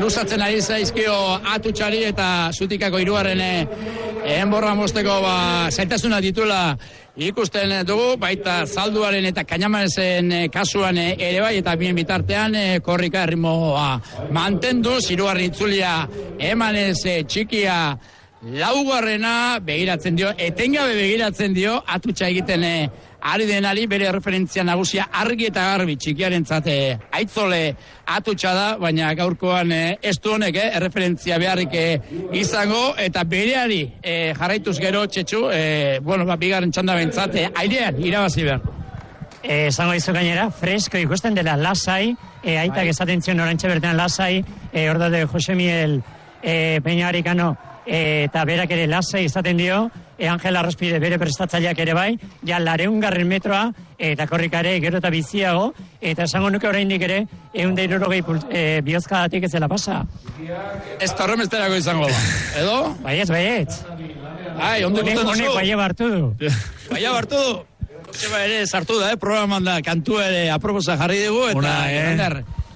luzatzen ari zaizkio Atutxari eta Zutikako 3. Enborra mosteko zaitasuna ditula ikusten dugu, baita Zalduaren eta Kañamarezen kasuan ere bai, eta bien bitartean korrika erritmoa mantendu, 3. itzulia emanez txikia laugarrena begiratzen dio, etengabe begiratzen dio Atutxa egiten ari denari, bere referentzia nagusia argi eta garbi txikiarentzat Aitzole Atutxa da, baina gaurkoan ez du honek referentzia beharrik izango, eta bereari jarraituz gero Txetxu, bigarren txanda bentzat airean irabazi behar. Esango dizu gainera, fresko ikusten dela lasai, aitak esaten zion orantxe bertean lasai, orda de Jose Miel Peñarikano, eta berak ere lasai izaten dio, Angel Arrospide bere prestatzaileak ere bai, ja 200 metroa, eta korrikare gero eta biziago, eta esango nuke oraindik ere, 160 bihozkadatik ez dela pasa. Ez torremesterako izango da, edo? Baietz. Ai, ondo ikusten duzu? Honek baia bartu du. Baia bartu du? Joseba ere sartu da, programan da, kantu ere aproposa jarri dugu, eta...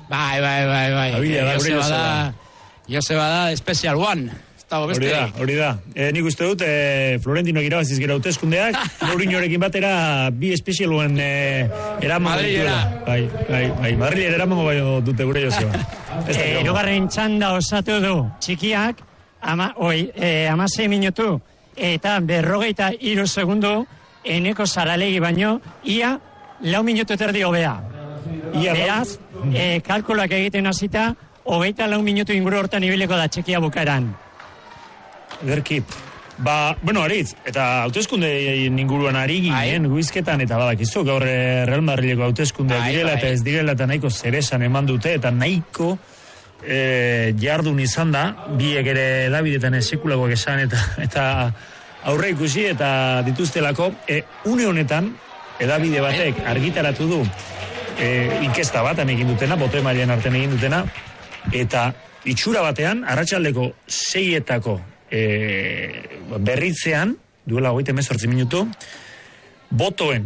Bai. Joseba da, Special One. Hori da. Nik uste dut, Florentinoak irabaziz gero hauteskundeak, Mourinhorekin batera bi Special One eraman Madrilera. Bai, Madrilera eraman dute gure Joseba. Hirugarren txanda osatu du txikiak, 16 minutu, eta 43 segundu, Eneko Saralegi baino, ia 4 minutu terdi hobea. Beraz, kalkulak egiten hasita, 24 minutu inguru hortan ibileko da txikia bukaeran. Ederki. Aritz, eta hauteskunde inguruan ari ginen, guizketan, eta badakizu, gaur Real Madrileko hauteskundeak direla, eta ez direla, eta nahiko zeresan eman dute, eta nahiko jardun izan da, biek ere Davidetan sekulakoak esan, eta aurre ikusi, eta dituztelako, une honetan, Davide batek argitaratu du, inkesta bat, egin dutena, boto emailean artean egin dutena, eta itxura batean, arratsaldeko 6etako berritzean, duela 18 minutu, botoen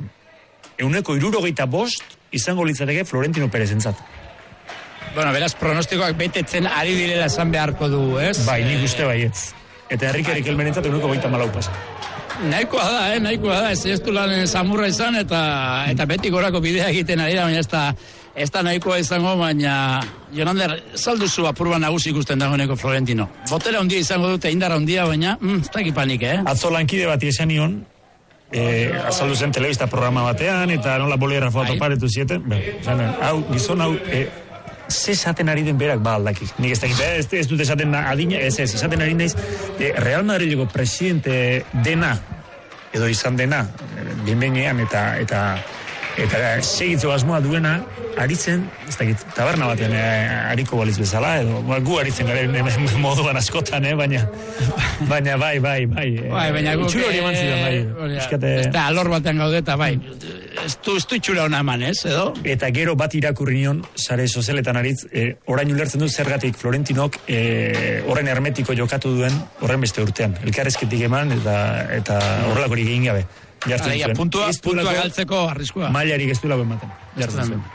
165 izango litzateke Florentino Perezentzat. Beraz, pronostikoak betetzen ari direla esan beharko du, ez? Bai, nik uste baietz. Eta Enrique Riquelmenentzat 154 pasa. Nahikoa da, ez du lan samurra izan, eta beti gorako bidea egiten ari da, baina ez da nahikoa izango, baina Jonander, salduzu apurba nagusi ikusten dagoeneko Florentino. Botera handia izango dute, indarra handia, baina ez da ekipanik, Atzo lankide bati esan nion, azaldu zen telebista programa batean, eta nola bolígrafo toparetu zieten, gizon hau, ze esaten ari den berak aldakik. Nik ez dakit, ez dut esaten adina, esaten ari naiz, Real Madrileko presidente dena, edo izan dena, bienbenean, eta segitzo asmoa duena, aritzen, ez dakit, taberna batean ariko baliz bezala, edo gu aritzen garen moduan askotan, baina bai. Baina guk... Itxura hori eman zidan, bai. Ez da, alor batean gaudeta, bai. Ez du itxura hona eman, ez, edo? Eta gero bat irakurri nion, sare sozialetan aritz, orain ulertzen du zergatik Florentinok horren hermetiko jokatu duen horren beste urtean. Elkarrezketik eman, eta horrelakorik egin gabe. Puntua galtzeko arriskua. Mailarik ez du lago ematen. Jartzen zuen.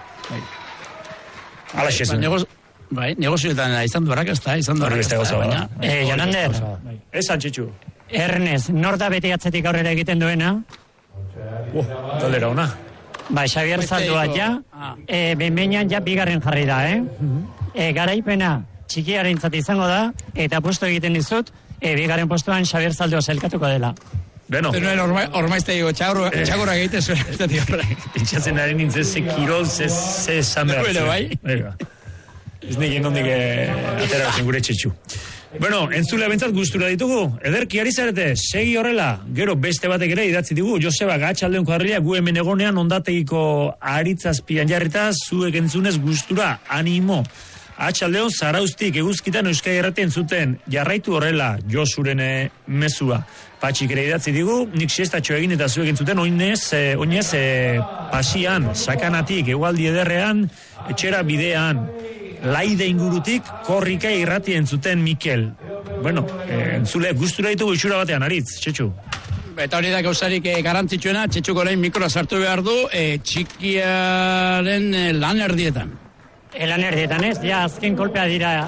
Ala xezen. Negozioetan izan du arrakasta, izan du arrakasta. Jonander. Esan txetxu. Ernest, nor da beti atzetik aurrera egiten duena? Taldera ona. Xavier Zaldua ja, benbenean ja bigarren jarri da, garaipena txikiarentzat izango da, eta posto egiten dizut, bigarren postuan Xavier Zaldua zelkatuko dela. Beno. Ormaizte digo, txagurra egiten zuen. Pentsatzen ari nintzen ze kirol, ze esan behar. Bueno, bai. Ez negin ondik atera zen gure txetxu. Bueno, entzulea bentzat gustura ditugu. Ederki ari zarete, segi horrela. Gero beste batek ere idatzi digu. Joseba Gatxaldeon kuadrilla, gu hemen egonean ondategiko aritzazpian jarrita, zuek entzunez gustura, animo. Atxaldeon Zarauztik eguzkitan Euskai Erratien zuten, jarraitu horrela, Josuren mezua. Patxik ere idatzi digu, nik siestatxo egin eta zuek entzuten, oinez pasian, sakanatik, egualdi ederrean, etxera bidean, laide ingurutik, korrika irratien zuten Mikel. Bueno, entzule, gustura ditugu itxura batean, aritz, txetxu. Eta hori da gauzarik garantzitsuena, txetxuko lehen mikroa sartu behar du, txikiaren lan erdietan. Lan erdietan ez, ja azken kolpea dira